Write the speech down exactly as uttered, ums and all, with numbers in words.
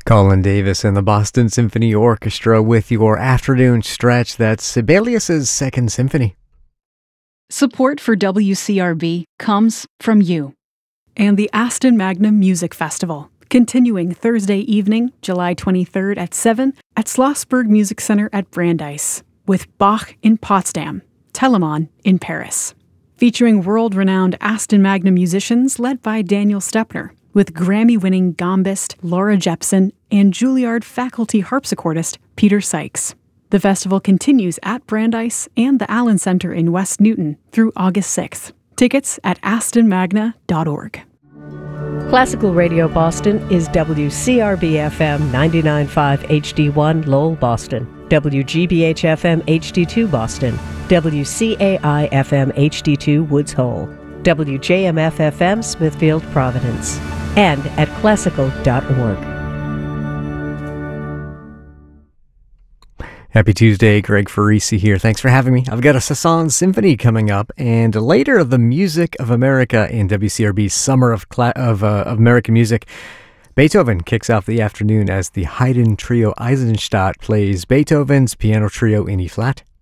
Colin Davis and the Boston Symphony Orchestra with your afternoon stretch. That's Sibelius's Second Symphony. Support for W C R B comes from you. And the Aston Magna Music Festival, continuing Thursday evening, July twenty-third at seven at Schlossberg Music Center at Brandeis, with Bach in Potsdam, Telemann in Paris. Featuring world-renowned Aston Magna musicians led by Daniel Stepner, with Grammy-winning gambist Laura Jepson and Juilliard faculty harpsichordist Peter Sykes. The festival continues at Brandeis and the Allen Center in West Newton through August sixth. Tickets at aston magna dot org. Classical Radio Boston is W C R B F M ninety-nine point five H D one Lowell, Boston, W G B H F M H D two Boston, W C A I F M H D two Woods Hole, W J M F F M Smithfield, Providence, and at classical dot org. Happy Tuesday, Greg Farisi here. Thanks for having me. I've got a Saint-Saëns Symphony coming up, and later the Music of America in W C R B's Summer of, Cla- of, uh, of American Music. Beethoven kicks off the afternoon as the Haydn Trio Eisenstadt plays Beethoven's Piano Trio in E-flat.